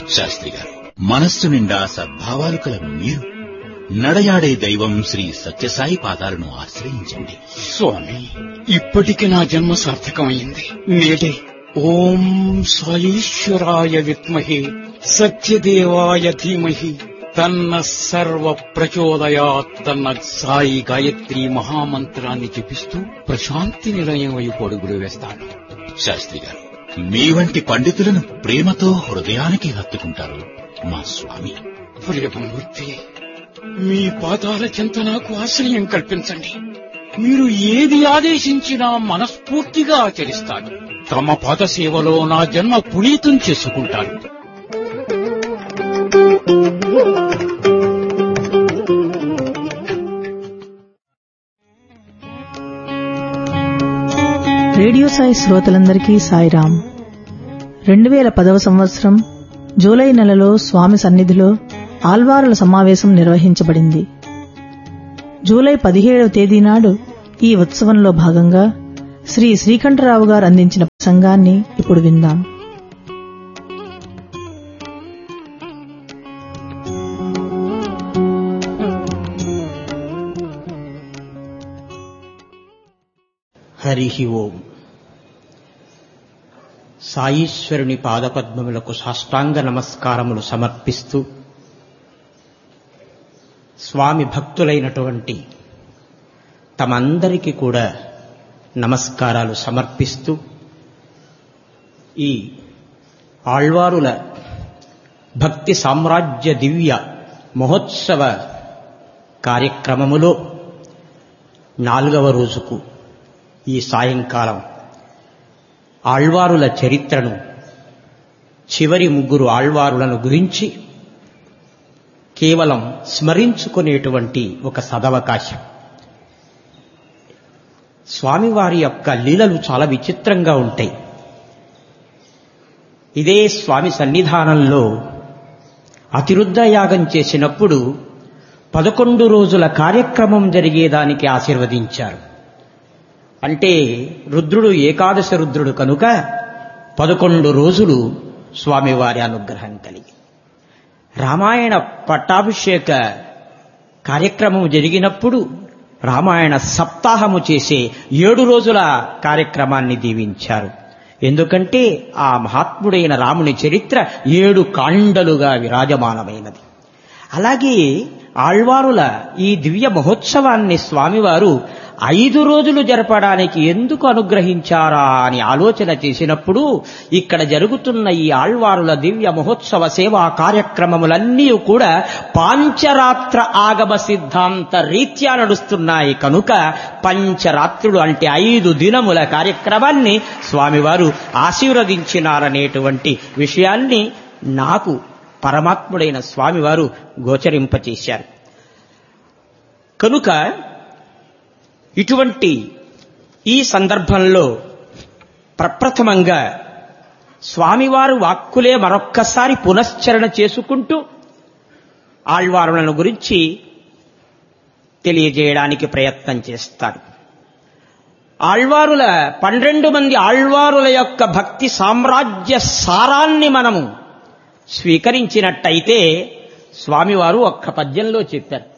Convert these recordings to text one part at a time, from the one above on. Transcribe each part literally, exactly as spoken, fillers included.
శాస్త్రి గారు, మనస్సు నిండా సద్భావాలు కల మీరు నడయాడే దైవం శ్రీ సత్యసాయి పాదాలను ఆశ్రయించండి. స్వామి, ఇప్పటికి నా జన్మ సార్థకమైంది. నేడే ఓం సాయీశ్వరాయ విద్మహే సత్యదేవాయ ధీమహి తన్న సర్వ ప్రచోదయాత్ తన్న సాయి గాయత్రి మహామంత్రాన్ని జపిస్తూ ప్రశాంతి నిలయం వైపు అడుగులు వేస్తాను. శాస్త్రి గారు, మీ వంటి పండితులను ప్రేమతో హృదయానికి హత్తుకుంటారు మా స్వామి. ప్రియమూర్తి, మీ పాదాల చెంత నాకు ఆశ్రయం కల్పించండి. మీరు ఏది ఆదేశించినా మనస్ఫూర్తిగా ఆచరిస్తాను. తమ పాద సేవలో నా జన్మ పునీతం చేసుకుంటాను. రేడియో సాయి శ్రోతలందరికీ సాయిరాం. రెండు వేల పదవ సంవత్సరం జూలై నెలలో స్వామి సన్నిధిలో ఆల్వారుల సమావేశం నిర్వహించబడింది. జూలై పదిహేడవ తేదీ నాడు ఈ ఉత్సవంలో భాగంగా శ్రీ శ్రీకంఠరావు గారు అందించిన ప్రసంగాన్ని ఇప్పుడు విందాం. హరి ఓం. సాయీశ్వరుని పాదపద్మములకు సాష్టాంగ నమస్కారములు సమర్పిస్తూ, స్వామి భక్తులైనటువంటి తమందరికీ కూడా నమస్కారాలు సమర్పిస్తూ, ఈ ఆళ్వారుల భక్తి సామ్రాజ్య దివ్య మహోత్సవ కార్యక్రమములో నాలుగవ రోజుకు ఈ సాయంకాలం ఆళ్వారుల చరిత్రను, చివరి ముగ్గురు ఆళ్వారులను గురించి కేవలం స్మరించుకునేటువంటి ఒక సదవకాశం. స్వామివారి యొక్క లీలలు చాలా విచిత్రంగా ఉంటాయి. ఇదే స్వామి సన్నిధానంలో అతిరుద్ర యాగం చేసినప్పుడు పదకొండు రోజుల కార్యక్రమం జరిగేదానికి ఆశీర్వదించారు. అంటే రుద్రుడు ఏకాదశ రుద్రుడు కనుక పదకొండు రోజులు స్వామివారి అనుగ్రహం కలిగి, రామాయణ పట్టాభిషేక కార్యక్రమం జరిగినప్పుడు రామాయణ సప్తాహము చేసే ఏడు రోజుల కార్యక్రమాన్ని దీవించారు. ఎందుకంటే ఆ మహాత్ముడైన రాముని చరిత్ర ఏడు కాండలుగా విరాజమానమైనది. అలాగే ఆళ్వారుల ఈ దివ్య మహోత్సవాన్ని స్వామివారు ఐదు రోజులు జరపడానికి ఎందుకు అనుగ్రహించారా అని ఆలోచన చేసినప్పుడు, ఇక్కడ జరుగుతున్న ఈ ఆళ్వారుల దివ్య మహోత్సవ సేవా కార్యక్రమములన్నీ కూడా పాంచరాత్ర ఆగమ సిద్ధాంత రీత్యా నడుస్తున్నాయి కనుక పంచరాత్రులు అంటే ఐదు దినముల కార్యక్రమాన్ని స్వామివారు ఆశీర్వదించినారనేటువంటి విషయాన్ని నాకు పరమాత్ముడైన స్వామివారు గోచరింపచేశారు. కనుక ఇటువంటి ఈ సందర్భంలో ప్రప్రథమంగా స్వామివారు వాక్కులే మరొక్కసారి పునశ్చరణ చేసుకుంటూ ఆళ్వారులను గురించి తెలియజేయడానికి ప్రయత్నం చేస్తారు. ఆళ్వారుల పన్నెండు మంది ఆళ్వారుల యొక్క భక్తి సామ్రాజ్య సారాన్ని మనము స్వీకరించినట్టయితే స్వామివారు ఒక్క పద్యంలో చెప్పారు.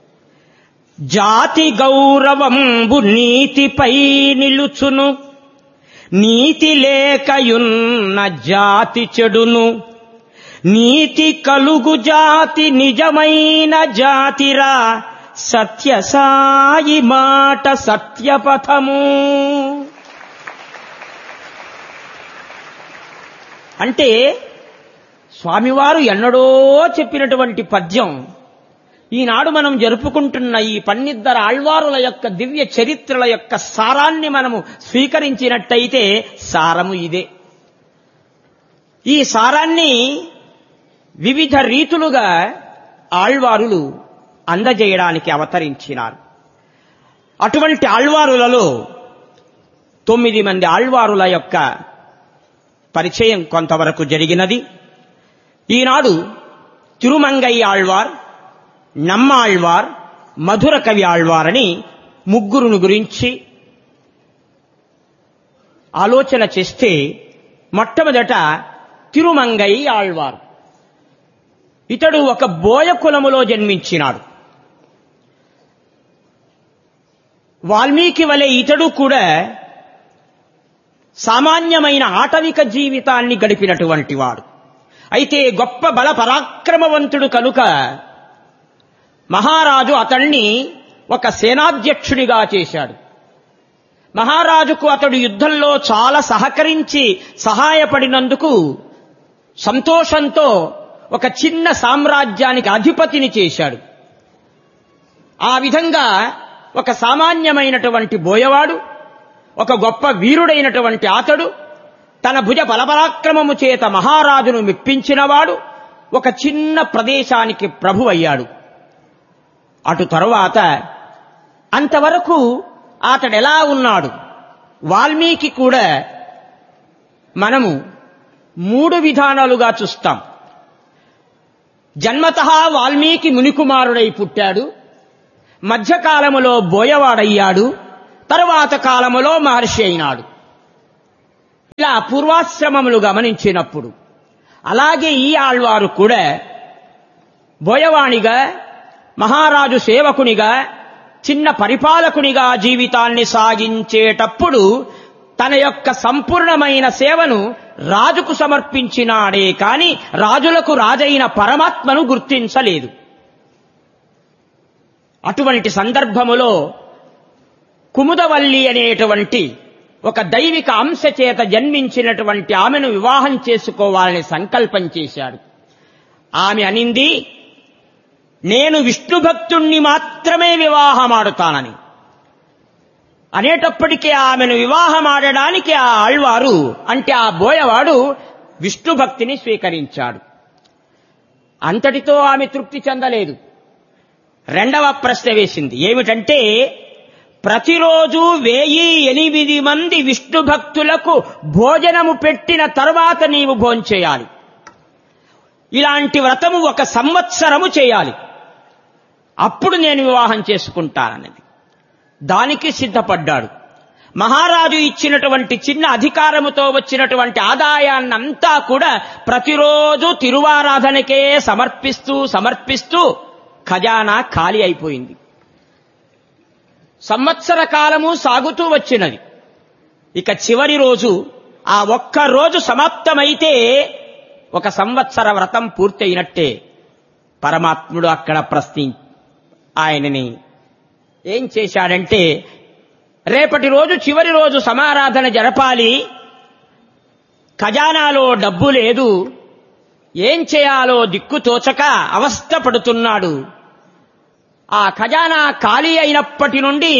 జాతి గౌరవంబు నీతిపై నిలుచును, నీతి లేకయున్న జాతి చెడును, నీతి కలుగు జాతి నిజమైన జాతిరా, సత్యసాయి మాట సత్యపథము. అంటే స్వామివారు ఎన్నడో చెప్పినటువంటి పద్యం ఈనాడు మనం జరుపుకుంటున్న ఈ పన్నిద్దరు ఆళ్వారుల యొక్క దివ్య చరిత్రల యొక్క సారాన్ని మనము స్వీకరించినట్టయితే సారము ఇదే. ఈ సారాన్ని వివిధ రీతులుగా ఆళ్వారులు అందజేయడానికి అవతరించినారు. అటువంటి ఆళ్వారులలో తొమ్మిది మంది ఆళ్వారుల యొక్క పరిచయం కొంతవరకు జరిగినది. ఈనాడు తిరుమంగై ఆళ్వార్, నమ్మాళ్వార్, మధుర కవి ఆళ్వార్ అని ముగ్గురును గురించి ఆలోచన చేస్తే, మొట్టమొదట తిరుమంగై ఆళ్వార్. ఇతడు ఒక బోయ కులములో జన్మించినాడు. వాల్మీకి వలె ఇతడు కూడా సామాన్యమైన ఆటవిక జీవితాన్ని గడిపినటువంటి వాడు. అయితే గొప్ప బల పరాక్రమవంతుడు కనుక మహారాజు అతణ్ణి ఒక సేనాధ్యక్షుడిగా చేశాడు. మహారాజుకు అతడు యుద్ధంలో చాలా సహకరించి సహాయపడినందుకు సంతోషంతో ఒక చిన్న సామ్రాజ్యానికి అధిపతిని చేశాడు. ఆ విధంగా ఒక సామాన్యమైనటువంటి బోయవాడు, ఒక గొప్ప వీరుడైనటువంటి అతడు తన భుజ బలపరాక్రమము చేత మహారాజును మెప్పించినవాడు ఒక చిన్న ప్రదేశానికి ప్రభు అయ్యాడు. అటు తరువాత అంతవరకు అతడెలా ఉన్నాడు? వాల్మీకి కూడా మనము మూడు విధానాలుగా చూస్తాం. జన్మతః వాల్మీకి మునికుమారుడై పుట్టాడు, మధ్యకాలములో బోయవాడయ్యాడు, తరువాత కాలములో మహర్షి అయినాడు. ఇలా పూర్వాశ్రమములు గమనించినప్పుడు అలాగే ఈ ఆళ్వారు కూడా బోయవాణిగా, మహారాజు సేవకునిగా, చిన్న పరిపాలకునిగా జీవితాన్ని సాగించేటప్పుడు తన యొక్క సంపూర్ణమైన సేవను రాజుకు సమర్పించినాడే కాని రాజులకు రాజైన పరమాత్మను గుర్తించలేదు. అటువంటి సందర్భములో కుముదవల్లి అనేటువంటి ఒక దైవిక అంశ చేత జన్మించినటువంటి ఆమెను వివాహం చేసుకోవాలని సంకల్పం చేశాడు. ఆమె అనింది, నేను విష్ణు భక్తుణ్ణి మాత్రమే వివాహమాడుతానని. అనేటప్పటికీ ఆమెను వివాహమాడడానికి ఆ ఆళ్వారు అంటే ఆ బోయవాడు విష్ణు భక్తిని స్వీకరించాడు. అంతటితో ఆమె తృప్తి చెందలేదు. రెండవ ప్రశ్న వేసింది. ఏమిటంటే, ప్రతిరోజు వెయ్యి ఎనిమిది మంది విష్ణు భక్తులకు భోజనము పెట్టిన తరువాత నీవు భోంచేయాలి. ఇలాంటి వ్రతము ఒక సంవత్సరము చేయాలి. అప్పుడు నేను వివాహం చేసుకుంటానన్నది. దానికి సిద్ధపడ్డాడు. మహారాజు ఇచ్చినటువంటి చిన్న అధికారముతో వచ్చినటువంటి ఆదాయాన్నంతా కూడా ప్రతిరోజు తిరువారాధనకే సమర్పిస్తూ సమర్పిస్తూ ఖజానా ఖాళీ అయిపోయింది. సంవత్సర కాలము సాగుతూ వచ్చినది. ఇక చివరి రోజు ఆ ఒక్క రోజు సమాప్తమైతే ఒక సంవత్సర వ్రతం పూర్తయినట్టే. పరమాత్ముడు అక్కడ ప్రశ్ని ఆయనని ఏం చేశాడంటే, రేపటి రోజు చివరి రోజు సమారాధన జరపాలి, ఖజానాలో డబ్బు లేదు, ఏం చేయాలో దిక్కుతోచక అవస్థ పడుతున్నాడు. ఆ ఖజానా ఖాళీ అయినప్పటి నుండి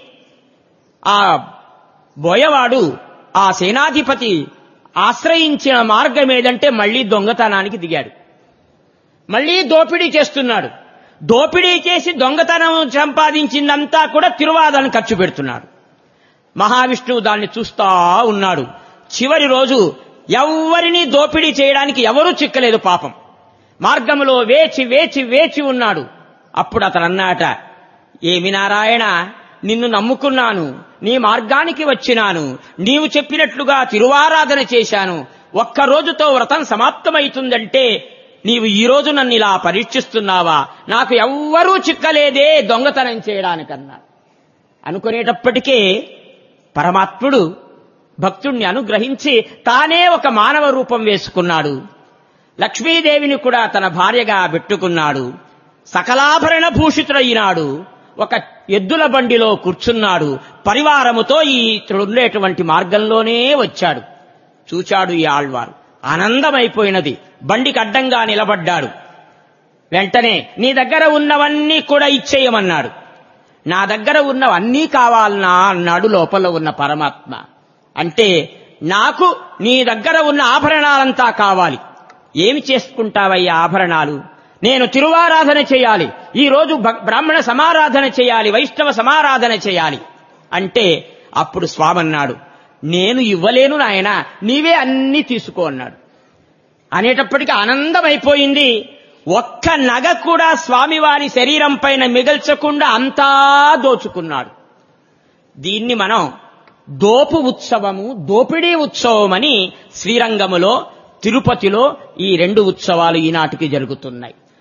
ఆ బోయవాడు ఆ సేనాధిపతి ఆశ్రయించిన మార్గం ఏదంటే మళ్లీ దొంగతనానికి దిగాడు. మళ్లీ దోపిడీ చేస్తున్నాడు. దోపిడీ చేసి దొంగతనం సంపాదించిందంతా కూడా తిరువాదాన్ని ఖర్చు పెడుతున్నాడు. మహావిష్ణువు దాన్ని చూస్తా ఉన్నాడు. చివరి రోజు ఎవ్వరినీ దోపిడీ చేయడానికి ఎవరూ చిక్కలేదు పాపం. మార్గంలో వేచి వేచి వేచి ఉన్నాడు. అప్పుడు అతను అన్నాట, ఏమి నారాయణ, నిన్ను నమ్ముకున్నాను, నీ మార్గానికి వచ్చినాను, నీవు చెప్పినట్లుగా తిరువారాధన చేశాను, ఒక్క రోజుతో వ్రతం సమాప్తమైతుందంటే నీవు ఈ రోజు నన్ను ఇలా పరీక్షిస్తున్నావా? నాకు ఎవ్వరూ చిక్కలేదే దొంగతనం చేయడానికన్నా. అనుకునేటప్పటికే పరమాత్ముడు భక్తుణ్ణి అనుగ్రహించి తానే ఒక మానవ రూపం వేసుకున్నాడు. లక్ష్మీదేవిని కూడా తన భార్యగా పెట్టుకున్నాడు. సకలాభరణ భూషితుడైనాడు. ఒక ఎద్దుల బండిలో కూర్చున్నాడు. పరివారముతో ఈ ఉండేటువంటి మార్గంలోనే వచ్చాడు. చూచాడు ఈ ఆళ్వారు. ఆనందమైపోయినది. బండికి అడ్డంగా నిలబడ్డాడు. వెంటనే నీ దగ్గర ఉన్నవన్నీ కూడా ఇచ్చేయమన్నాడు. నా దగ్గర ఉన్నవన్నీ కావాలనా అన్నాడు లోపల ఉన్న పరమాత్మ. అంటే నాకు నీ దగ్గర ఉన్న ఆభరణాలంతా కావాలి. ఏమి చేసుకుంటావయ్యా ఆభరణాలు? నేను తిరువారాధన చేయాలి, ఈ రోజు బ్రాహ్మణ సమారాధన చేయాలి, వైష్ణవ సమారాధన చేయాలి అంటే అప్పుడు స్వామి అన్నాడు, నేను ఇవ్వలేను నాయన, నీవే అన్నీ తీసుకో అన్నాడు. అనేటప్పటికీ ఆనందమైపోయింది. ఒక్క నగ కూడా స్వామివారి శరీరం పైన మిగల్చకుండా అంతా దోచుకున్నాడు. దీన్ని మనం దోపు ఉత్సవము, దోపిడీ ఉత్సవం అని శ్రీరంగములో, తిరుపతిలో ఈ రెండు ఉత్సవాలు ఈనాటికి జరుగుతున్నాయి.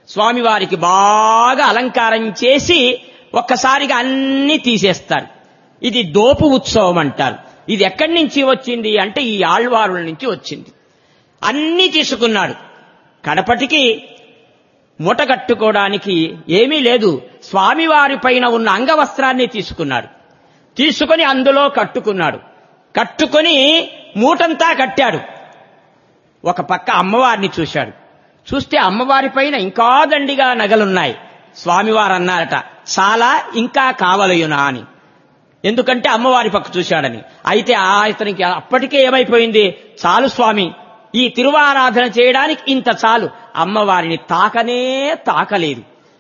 స్వామివారికి బాగా అలంకారం చేసి ఒక్కసారిగా అన్ని తీసేస్తారు. ఇది దోపు ఉత్సవం అంటారు. ఇది ఎక్కడి నుంచి వచ్చింది అంటే ఈ ఆళ్వారుల నుంచి వచ్చింది. అన్ని తీసుకున్నాడు. కడపటికి మూట కట్టుకోవడానికి ఏమీ లేదు. స్వామివారి పైన ఉన్న అంగవస్త్రాన్ని తీసుకున్నాడు. తీసుకుని అందులో కట్టుకున్నాడు. కట్టుకొని మూటంతా కట్టాడు. ఒక పక్క అమ్మవారిని చూశాడు. చూస్తే అమ్మవారి పైన ఇంకా దండిగా నగలున్నాయి. స్వామివారు అన్నారట, చాలా ఇంకా కావలయునా అని. ఎందుకంటే అమ్మవారి పక్క చూశాడని. అయితే ఆ ఇతనికి అప్పటికే ఏమైపోయింది, చాలు స్వామి, ఈ తిరువారాధన చేయడానికి ఇంత చాలు. అమ్మవారిని తాకనే తాకలేదు.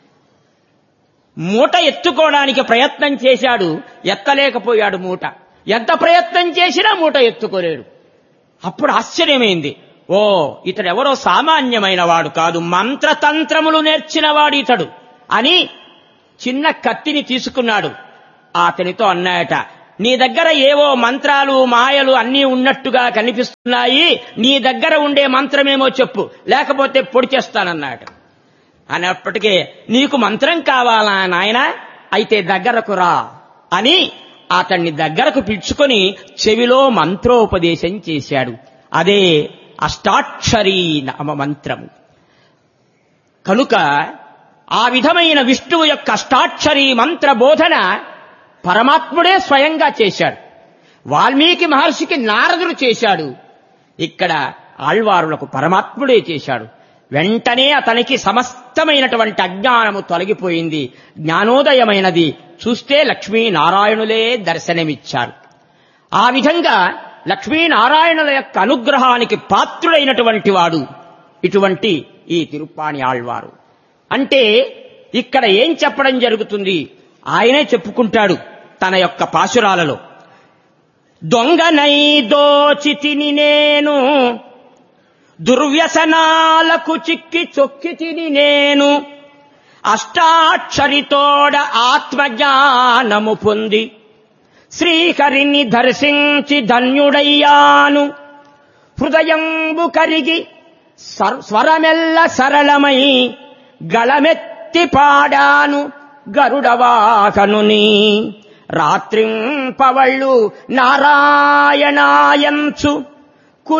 మూట ఎత్తుకోవడానికి ప్రయత్నం చేశాడు, ఎత్తలేకపోయాడు మూట. ఎంత ప్రయత్నం చేసినా మూట ఎత్తుకోలేడు. అప్పుడు ఆశ్చర్యమైంది, ఓ ఇతడెవరో సామాన్యమైన వాడు కాదు, మంత్రతంత్రములు నేర్చినవాడు ఇతడు అని చిన్న కత్తిని తీసుకున్నాడు. అతనితో అన్నాయట, నీ దగ్గర ఏవో మంత్రాలు మాయలు అన్నీ ఉన్నట్టుగా కనిపిస్తున్నాయి, నీ దగ్గర ఉండే మంత్రమేమో చెప్పు, లేకపోతే పొడి చేస్తానన్నాడు. అన్నప్పటికీ, నీకు మంత్రం కావాలా నాయనా, అయితే దగ్గరకు రా అని అతన్ని దగ్గరకు పిలుచుకొని చెవిలో మంత్రోపదేశం చేశాడు. అదే అష్టాక్షరీ నామ మంత్రము. కనుక ఆ విధమైన విష్ణువు యొక్క అష్టాక్షరీ మంత్ర బోధన పరమాత్ముడే స్వయంగా చేశాడు. వాల్మీకి మహర్షికి నారదుడు చేశాడు. ఇక్కడ ఆళ్వారులకు పరమాత్ముడే చేశాడు. వెంటనే అతనికి సమస్తమైనటువంటి అజ్ఞానము తొలగిపోయింది, జ్ఞానోదయమైనది. చూస్తే లక్ష్మీనారాయణులే దర్శనమిచ్చారు. ఆ విధంగా లక్ష్మీనారాయణుల యొక్క అనుగ్రహానికి పాత్రుడైనటువంటి వాడు ఇటువంటి ఈ తిరుప్పాణి ఆళ్వారు. అంటే ఇక్కడ ఏం చెప్పడం జరుగుతుంది, ఆయనే చెప్పుకుంటాడు తన యొక్క పాశురాలలో. దొంగనై దోచితిని నేను, దుర్వ్యసనాలకు చిక్కి చొక్కితిని నేను, అష్టాక్షరితోడ ఆత్మజ్ఞానము పొంది శ్రీహరిని దర్శించి ధన్యుడయ్యాను. హృదయంబు కరిగి స్వరమెల్ల సరళమై గళమెత్తి పాడాను గరుడవాహనుని. రాత్రింపవళ్ళు నారాయణాయంచు